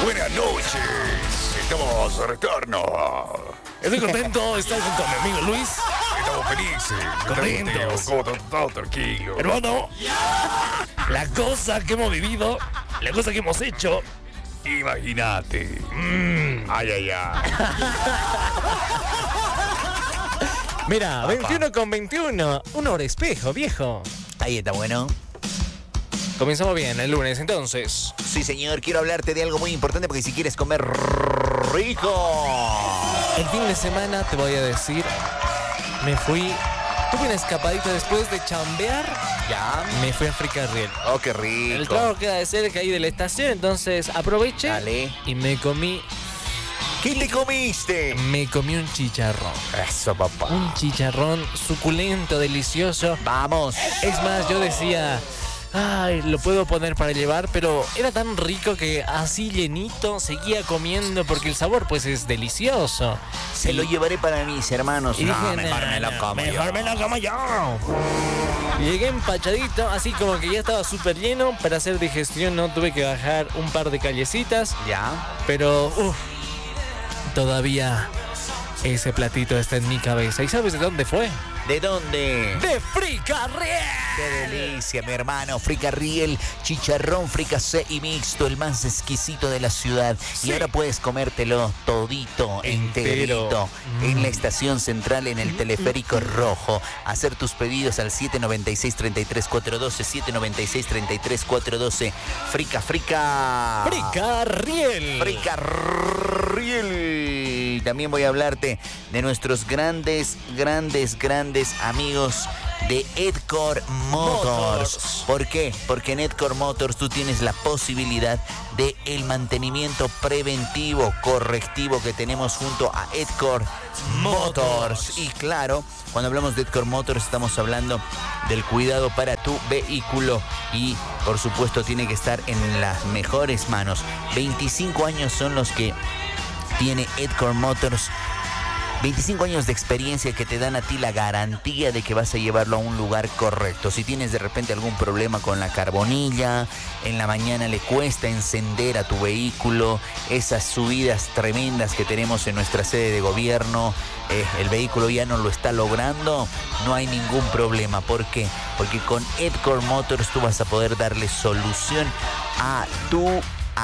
Buenas noches. Estamos de retorno. Estoy contento de estar junto a mi amigo Luis. Estamos felices. Contentos. Todo tranquilo. Hermano, la cosa que hemos vivido, la cosa que hemos hecho. Imagínate. Ay, ay, ay. Mira, 21:21. Una hora espejo, viejo. Ahí está, bueno. Comenzamos bien el lunes, entonces. Sí, señor, quiero hablarte de algo muy importante porque si quieres comer rico. El fin de semana te voy a decir, me fui, tuve una escapadita después de chambear. Ya. Me fui a Fricarriel. Oh, qué rico. El trabajo queda de cerca ahí de la estación, entonces aproveché. Dale. Y me comí ¿Qué te comiste? un chicharrón. Eso, papá. Un chicharrón suculento, delicioso. Vamos. Es más, yo decía, ay, lo puedo poner para llevar, pero era tan rico que así llenito seguía comiendo porque el sabor pues es delicioso. Se lo llevaré para mis hermanos. Y dije, mejor me lo como yo. mejor me lo como yo. Llegué empachadito, así como que ya estaba súper lleno. Para hacer digestión no tuve que bajar un par de callecitas, Ya. pero todavía ese platito está en mi cabeza. ¿Y sabes de dónde fue? ¿De dónde? ¡De Fricarriel! ¡Qué delicia, mi hermano! Fricarriel, chicharrón, fricasé y mixto, el más exquisito de la ciudad. Sí. Y ahora puedes comértelo todito, enterito, en la estación central, en el teleférico rojo. Hacer tus pedidos al 796-33412, 796-33412. Frica. ¡Fricarriel! Fricarriel. También voy a hablarte de nuestros grandes amigos de Edcore Motors. ¿Por qué? Porque en Edcore Motors tú tienes la posibilidad de el mantenimiento preventivo, correctivo que tenemos junto a Edcore Motors. Y claro, cuando hablamos de Edcore Motors estamos hablando del cuidado para tu vehículo y por supuesto tiene que estar en las mejores manos. 25 años son los que tiene Edcore Motors. 25 años de experiencia que te dan a ti la garantía de que vas a llevarlo a un lugar correcto. Si tienes de repente algún problema con la carbonilla, en la mañana le cuesta encender a tu vehículo, esas subidas tremendas que tenemos en nuestra sede de gobierno, el vehículo ya no lo está logrando, no hay ningún problema. ¿Por qué? Porque con Edcore Motors tú vas a poder darle solución a tu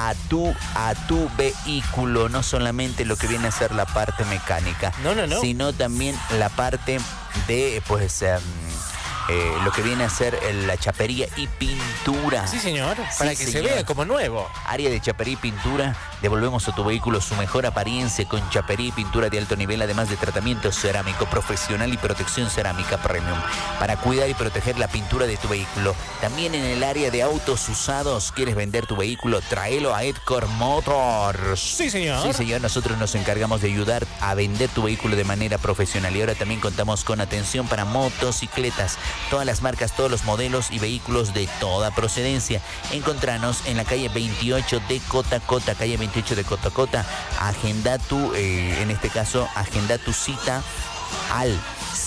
vehículo, no solamente lo que viene a ser la parte mecánica, No. sino también la parte de lo que viene a ser la chapería y pintura. Sí, señor, para que se señor. vea como nuevo. Área de chapería y pintura, devolvemos a tu vehículo su mejor apariencia con chapería y pintura de alto nivel, además de tratamiento cerámico profesional y protección cerámica premium para cuidar y proteger la pintura de tu vehículo. También en el área de autos usados, ¿quieres vender tu vehículo? Tráelo a Edcore Motors. Sí, señor. Sí, señor, nosotros nos encargamos de ayudar a vender tu vehículo de manera profesional y ahora también contamos con atención para motocicletas, todas las marcas, todos los modelos y vehículos de toda procedencia. Encontranos en la calle 28 de Cotacota, calle 28 de Cotacota. Agenda tu cita al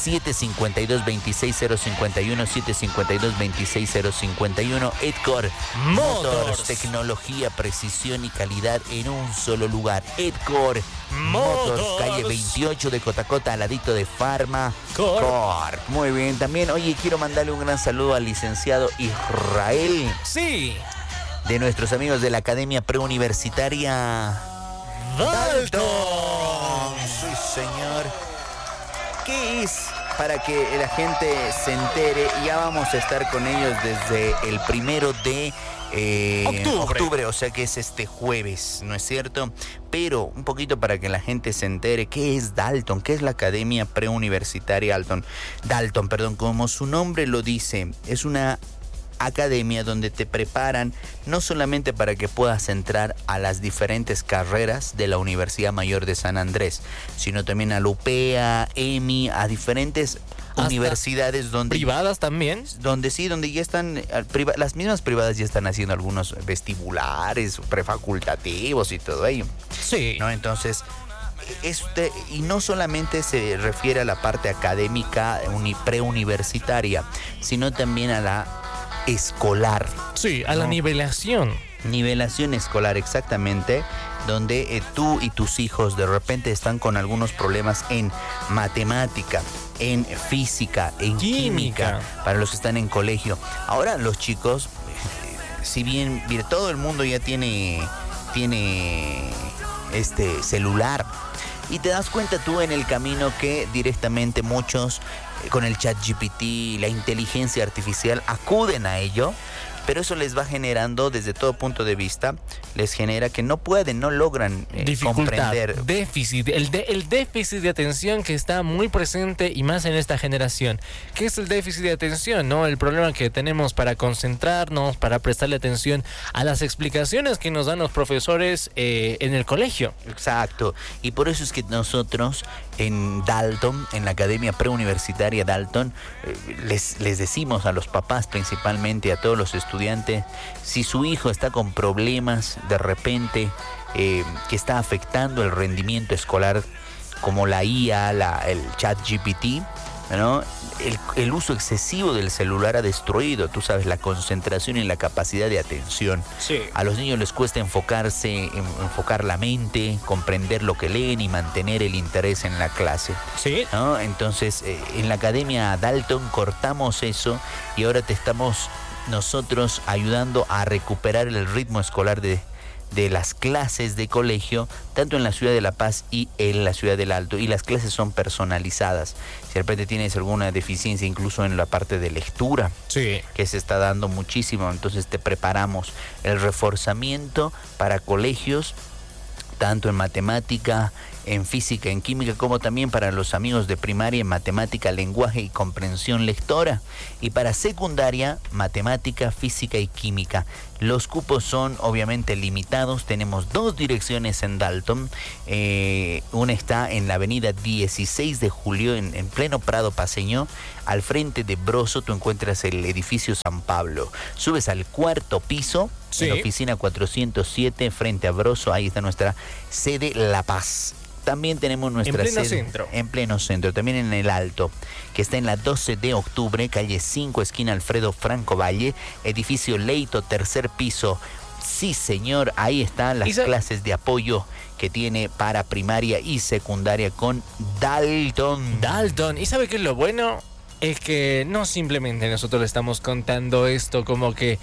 752-26051, 752-26051. Edcore Motors, tecnología, precisión y calidad en un solo lugar. Edcore Motors, calle 28 de Cotacota, al ladito de Pharma Corp. Muy bien, también, oye, quiero mandarle un gran saludo al licenciado Israel. Sí. De nuestros amigos de la Academia Preuniversitaria Dalton. Sí, señor. ¿Qué es? Para que la gente se entere, ya vamos a estar con ellos desde el 1 de octubre, o sea que es este jueves, ¿no es cierto? Pero un poquito para que la gente se entere, ¿qué es Dalton? ¿Qué es la Academia Preuniversitaria Dalton, perdón, como su nombre lo dice, es una academia donde te preparan no solamente para que puedas entrar a las diferentes carreras de la Universidad Mayor de San Andrés, sino también a la UPEA, EMI, a diferentes universidades donde privadas también, donde ya están las mismas privadas ya están haciendo algunos vestibulares prefacultativos y todo ello. Sí. ¿No? Entonces, y no solamente se refiere a la parte académica preuniversitaria, sino también a la escolar. Sí, a la nivelación. Nivelación escolar, exactamente, donde tú y tus hijos de repente están con algunos problemas en matemática, en física, en química, para los que están en colegio. Ahora los chicos, si bien mira, todo el mundo ya tiene celular, y te das cuenta tú en el camino que directamente muchos con el ChatGPT, la inteligencia artificial, acuden a ello. Pero eso les va generando, desde todo punto de vista, les genera que no logran comprender. Déficit, el déficit de atención que está muy presente y más en esta generación. ¿Qué es el déficit de atención? ¿No? El problema que tenemos para concentrarnos, para prestarle atención a las explicaciones que nos dan los profesores en el colegio. Exacto. Y por eso es que nosotros en Dalton, en la Academia Preuniversitaria Dalton, les decimos a los papás, principalmente a todos los estudiantes, si su hijo está con problemas de repente que está afectando el rendimiento escolar, como la IA, el ChatGPT, ¿no? El uso excesivo del celular ha destruido, tú sabes, la concentración y la capacidad de atención. Sí. A los niños les cuesta enfocar la mente, comprender lo que leen y mantener el interés en la clase. Sí. ¿No? Entonces, en la Academia Dalton cortamos eso y ahora te estamos nosotros ayudando a recuperar el ritmo escolar de las clases de colegio, tanto en la ciudad de La Paz y en la ciudad del Alto, y las clases son personalizadas. Si de repente tienes alguna deficiencia incluso en la parte de lectura, Sí. que se está dando muchísimo, entonces te preparamos el reforzamiento para colegios, tanto en matemática, en física, en química, como también para los amigos de primaria en matemática, lenguaje y comprensión lectora. Y para secundaria, matemática, física y química. Los cupos son obviamente limitados. Tenemos 2 direcciones en Dalton. Una está en la avenida 16 de Julio, en pleno Prado Paceño. Al frente de Broso tú encuentras el edificio San Pablo. Subes al 4º piso, Sí. en la oficina 407, frente a Broso. Ahí está nuestra sede La Paz. También tenemos nuestra En pleno sede centro. en pleno centro, también en el Alto, que está en la 12 de octubre, calle 5, esquina Alfredo Franco Valle, edificio Leito, 3er piso. Sí, señor, ahí están las clases de apoyo que tiene para primaria y secundaria con Dalton. Dalton. ¿Y sabe qué es lo bueno? Es que no simplemente nosotros le estamos contando esto como que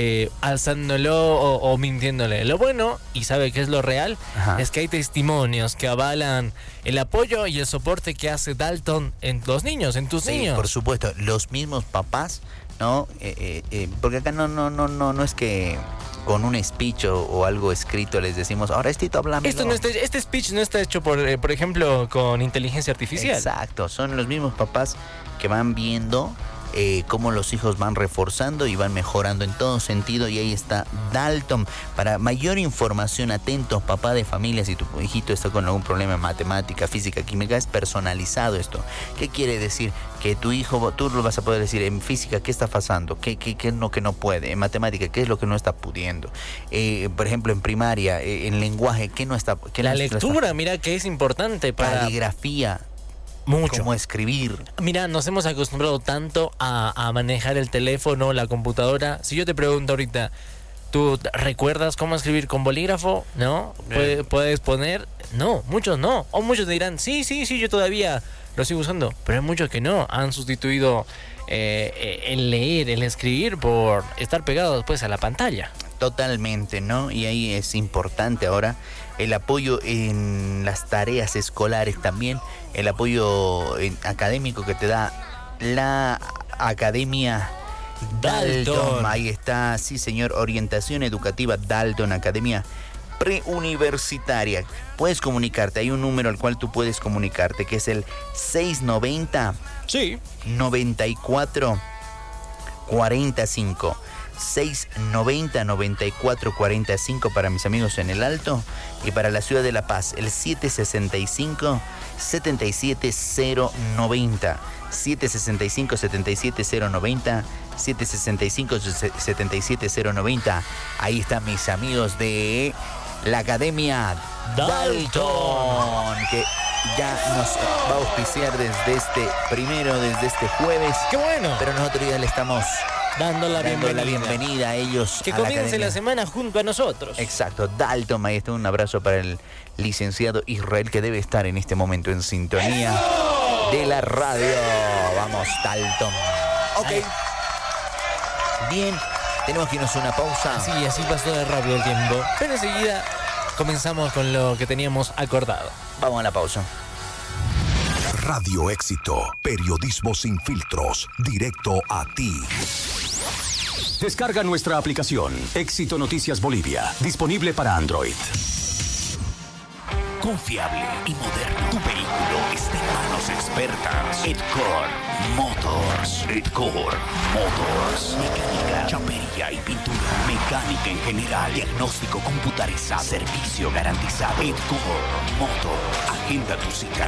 alzándolo o mintiéndole. Lo bueno, y sabe qué es lo real, Ajá. es que hay testimonios que avalan el apoyo y el soporte que hace Dalton en los niños, en tus niños. Por supuesto, los mismos papás, ¿no? Porque acá no es que con un speech o algo escrito les decimos, ahora Estito, háblame. Este speech no está hecho por ejemplo, con inteligencia artificial. Exacto, son los mismos papás que van viendo cómo los hijos van reforzando y van mejorando en todo sentido, y ahí está Dalton. Para mayor información, atentos, papá de familia, si tu hijito está con algún problema en matemática, física, química, es personalizado esto. ¿Qué quiere decir? Que tu hijo, tú lo vas a poder decir en física, ¿qué está pasando? ¿Qué es lo que no puede? En matemática, ¿qué es lo que no está pudiendo? Por ejemplo, en primaria, en lenguaje, ¿qué no está? La lectura, mira que es importante para... Caligrafía. Mucho. Cómo escribir. Mira, nos hemos acostumbrado tanto a manejar el teléfono, la computadora. Si yo te pregunto ahorita, ¿tú recuerdas cómo escribir con bolígrafo? ¿No? ¿Puedes poner? No, muchos no. O muchos dirán, sí, yo todavía lo sigo usando. Pero hay muchos que no. Han sustituido el leer, el escribir por estar pegado después a la pantalla. Totalmente, ¿no? Y ahí es importante ahora el apoyo en las tareas escolares también, el apoyo académico que te da la Academia Dalton. Ahí está, sí señor, orientación educativa Dalton, Academia Preuniversitaria. Puedes comunicarte, hay un número al cual tú puedes comunicarte, que es el 690 Sí. 94 45. 690-9445 para mis amigos en el Alto, y para la ciudad de La Paz el 765-77090, 765-77090, 765-77090. Ahí están mis amigos de la Academia Dalton, que ya nos va a auspiciar desde este jueves. ¡Qué bueno! Pero nosotros ya le estamos Dando la bienvenida a ellos. Que a la comience academia. la semana junto a nosotros. Exacto, Dalton, ahí está, un abrazo para el licenciado Israel que debe estar en este momento en sintonía de la radio. Vamos, Dalton. Ok. Bien, tenemos que irnos a una pausa. Sí, así pasó de rápido el tiempo. Pero enseguida comenzamos con lo que teníamos acordado. Vamos a la pausa. Radio Éxito, periodismo sin filtros, directo a ti. Descarga nuestra aplicación Éxito Noticias Bolivia, disponible para Android. Confiable y moderno. Tu vehículo está en manos expertas. Edcore Motors. Edcore Motors. Mecánica, chapería y pintura. Mecánica en general. Diagnóstico computarizado. Servicio garantizado. Edcore Motors. Agenda tu cita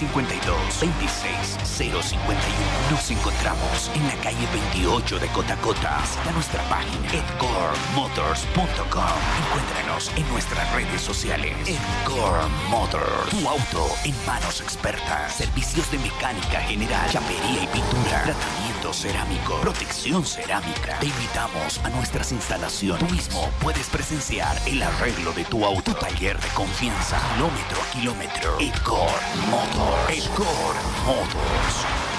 752-26051. Nos encontramos en la calle 28 de Cotacota. Visita nuestra página edcoremotors.com. Encuéntranos en nuestras redes sociales. Edcore Motors. Tu auto en manos expertas. Servicios de mecánica general, chapería y pintura. Tratamiento cerámico. Protección cerámica. Te invitamos a nuestras instalaciones. Tú mismo puedes presenciar el arreglo de tu auto. Tu taller de confianza. Kilómetro a kilómetro. Edcore Motors. Edcore Motors.